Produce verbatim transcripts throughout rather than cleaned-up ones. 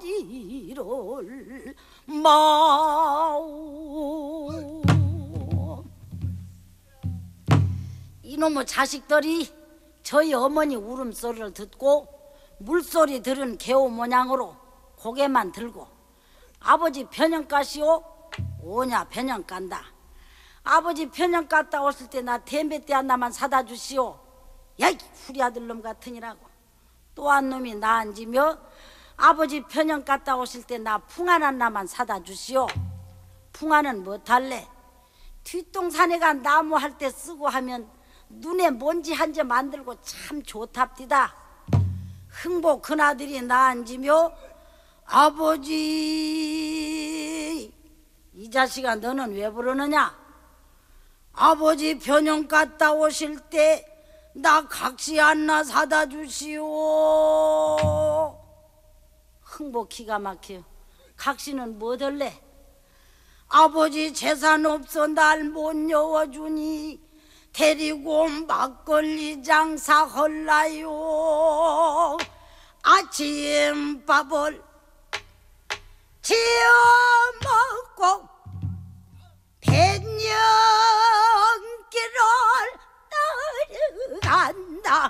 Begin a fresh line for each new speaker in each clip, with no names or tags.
아버지를 마오. 이놈의 자식들이 저희 어머니 울음소리를 듣고 물소리 들은 개오 모양으로 고개만 들고 아버지 변형가시오? 오냐 변형간다. 아버지 변형 갔다 오실 때 나 댐베떼 하나만 사다 주시오. 야이 후리 아들놈 같으니라고. 또 한 놈이 나 앉으며 아버지 변형 갔다 오실 때 나 풍안 하나만 사다 주시오. 풍안은 못할래? 뒷동산에가 나무 할 때 쓰고 하면 눈에 먼지 한 점 만들고 참 좋답디다. 흥보 큰아들이 나 앉으며 아버지, 이 자식아 너는 왜 부르느냐? 아버지 변형 갔다 오실 때 나 각시 하나 사다 주시오. 흥보 기가 막혀. 각시는 뭐 들래? 아버지 재산 없어 날 못 여워주니 데리고 막걸리 장사 헐라요. 아침밥을 지어 먹고 백년길을 따라간다.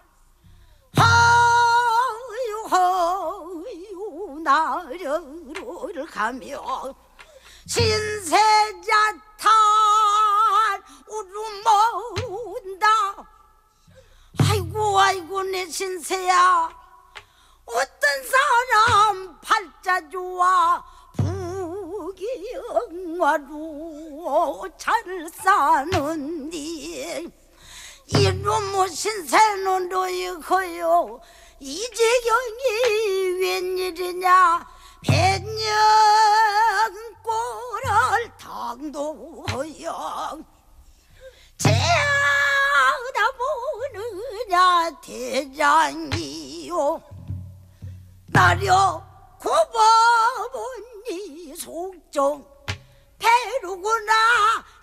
허유 허유 나르를 가며 신세자탄 울음모은다. 아이고 아이고 내 신세야. 어떤 사람 팔자 좋아 부귀영화로 잘 사는디 이놈의 신세는 너희커요. 이재경이 웬일이냐. 백년꼴을 당도허여 제아다보느냐 대장이요. 나려 고법은 이 속정 배루구나.